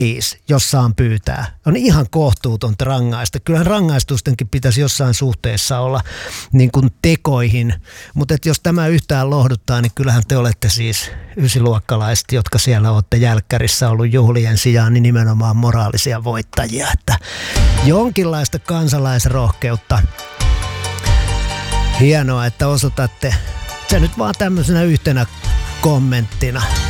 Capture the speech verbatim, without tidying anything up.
is, jos saan pyytää. On ihan kohtuutonta rangaista. Kyllähän rangaistustenkin pitäisi jossain suhteessa olla niin kuin tekoihin, mutta jos tämä yhtään lohduttaa, niin kyllähän te olette siis ysiluokkalaiset, jotka siellä olette jälkkärissä ollut juhlien sijaan, niin nimenomaan moraalisia voittajia. Että jonkinlaista kansalaisrohkeutta. Hienoa, että osoitatte se nyt vaan tämmöisenä yhtenä kommenttina.